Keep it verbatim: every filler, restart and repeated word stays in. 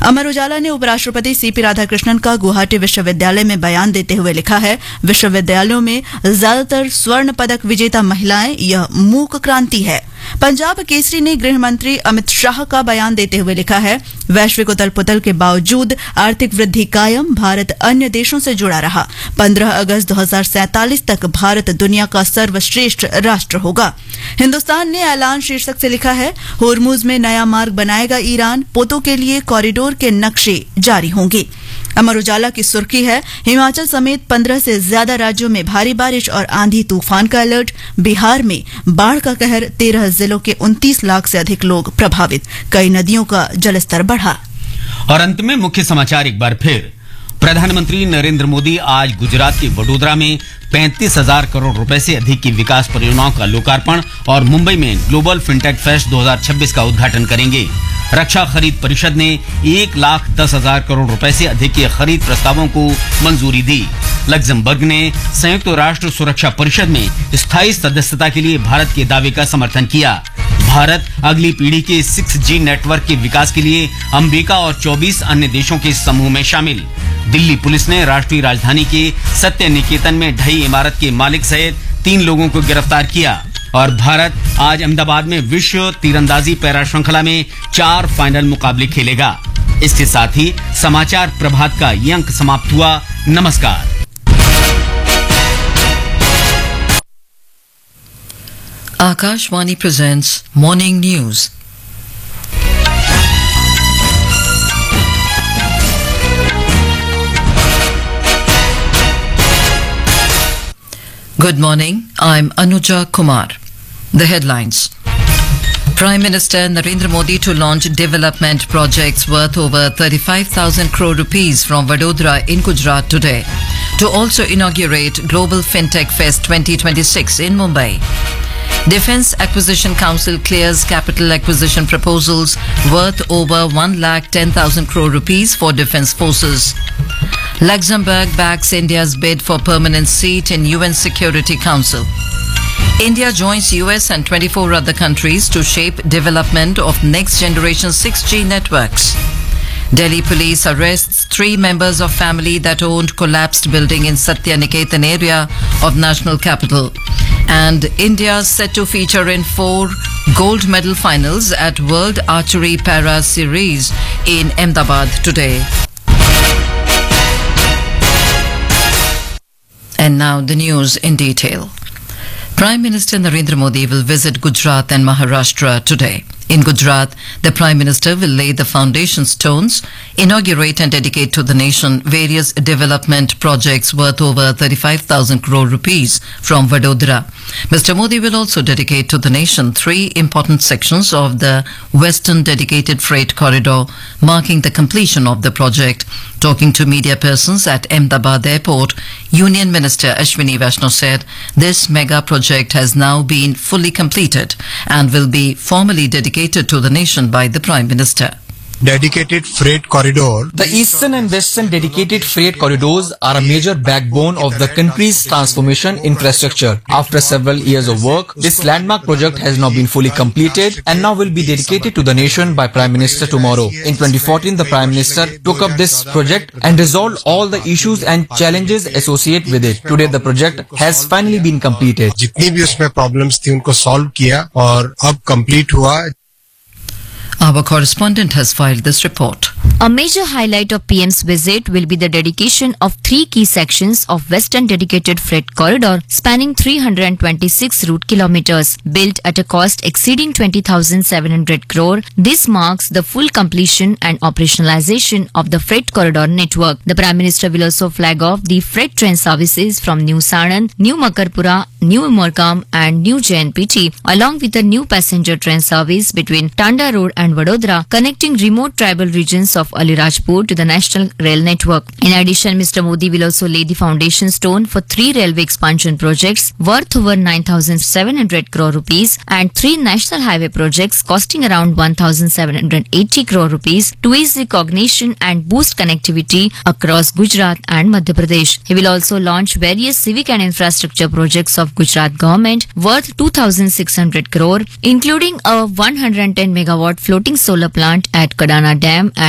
अमर उजाला ने उपराष्ट्रपति सीपी राधाकृष्णन का गुवाहाटी विश्वविद्यालय में बयान देते हुए लिखा है, विश्वविद्यालयों में ज्यादातर स्वर्ण पदक विजेता महिलाएं, यह मूक क्रांति है। पंजाब केसरी ने गृह मंत्री अमित शाह का बयान देते हुए लिखा है, वैश्विक उथल पुथल के बावजूद आर्थिक वृद्धि कायम, भारत अन्य देशों से जुड़ा रहा। पंद्रह अगस्त दो हजार सैंतालीस तक भारत दुनिया का सर्वश्रेष्ठ राष्ट्र होगा। हिंदुस्तान ने ऐलान शीर्षक से लिखा है, होर्मुज में नया मार्ग बनाएगा ईरान, पोतों के लिए कॉरिडोर के नक्शे जारी होंगे। अमर उजाला की सुर्खी है, हिमाचल समेत पंद्रह से ज्यादा राज्यों में भारी बारिश और आंधी तूफान का अलर्ट। बिहार में बाढ़ का कहर, तेरह जिलों के उनतीस लाख से अधिक लोग प्रभावित, कई नदियों का जलस्तर बढ़ा। और अंत में मुख्य समाचार एक बार फिर। प्रधानमंत्री नरेंद्र मोदी आज गुजरात के वडोदरा में पैंतीस हजार करोड़ रुपए से अधिक की विकास परियोजनाओं का लोकार्पण और मुंबई में ग्लोबल फिनटेक फेस्ट दो हजार छब्बीस का उद्घाटन करेंगे। रक्षा खरीद परिषद ने एक लाख दस हजार करोड़ रुपए से अधिक के खरीद प्रस्तावों को मंजूरी दी। लग्जमबर्ग ने संयुक्त राष्ट्र सुरक्षा परिषद में स्थायी सदस्यता के लिए भारत के दावे का समर्थन किया। भारत अगली पीढ़ी के सिक्स जी नेटवर्क के विकास के लिए अमेरिका और चौबीस अन्य देशों के समूह में शामिल। दिल्ली पुलिस ने राष्ट्रीय राजधानी के सत्य निकेतन में ढही इमारत के मालिक सहित तीन लोगों को गिरफ्तार किया। और भारत आज अहमदाबाद में विश्व तीरंदाजी पैरा श्रृंखला में चार फाइनल मुकाबले खेलेगा। इसके साथ ही समाचार प्रभात का ये अंक समाप्त हुआ। नमस्कार। Akashvani presents Morning News. Good morning, I'm Anuja Kumar. The headlines. Prime Minister Narendra Modi to launch development projects worth over thirty-five thousand crore rupees from Vadodara in Gujarat today. To also inaugurate Global FinTech Fest twenty twenty-six in Mumbai. Defence Acquisition Council clears capital acquisition proposals worth over one lakh ten thousand crore rupees for defence forces. Luxembourg backs India's bid for permanent seat in U N Security Council. India joins U S and twenty-four other countries to shape development of next generation six G networks. Delhi police arrests three members of family that owned collapsed building in Satya Niketan area of national capital. And India set to feature in four gold medal finals at World Archery Para Series in Ahmedabad today. And now the news in detail. Prime Minister Narendra Modi will visit Gujarat and Maharashtra today. In Gujarat, the Prime Minister will lay the foundation stones, inaugurate and dedicate to the nation various development projects worth over thirty-five thousand crore rupees from Vadodara. Mister Modi will also dedicate to the nation three important sections of the Western Dedicated Freight Corridor, marking the completion of the project. Talking to media persons at Ahmedabad Airport, Union Minister Ashwini Vaishnaw said this mega project has now been fully completed and will be formally dedicated to the nation by the Prime Minister. Dedicated freight corridor. The eastern and western dedicated freight corridors are a major backbone of the country's transformation infrastructure. After several years of work, this landmark project has now been fully completed and now will be dedicated to the nation by Prime Minister tomorrow. In twenty fourteen, the Prime Minister took up this project and resolved all the issues and challenges associated with it. Today, the project has finally been completed. जितनी भी उसमें problems थी उनको solve किया और अब complete हुआ. Our correspondent has filed this report. A major highlight of P M's visit will be the dedication of three key sections of Western Dedicated Freight Corridor spanning three hundred twenty-six route kilometers, built at a cost exceeding twenty thousand seven hundred crore. This marks the full completion and operationalization of the freight corridor network. The Prime Minister will also flag off the freight train services from New Sanand, New Makarpura, New Umarkam and New J N P T, along with a new passenger train service between Tanda Road and Vadodara, connecting remote tribal regions of Alirajpur to the national rail network. In addition, Mister Modi will also lay the foundation stone for three railway expansion projects worth over nine thousand seven hundred crore rupees and three national highway projects costing around one thousand seven hundred eighty crore rupees to ease recognition and boost connectivity across Gujarat and Madhya Pradesh. He will also launch various civic and infrastructure projects of Gujarat government worth two thousand six hundred crore, including a one hundred ten megawatt floating solar plant at Kadana Dam and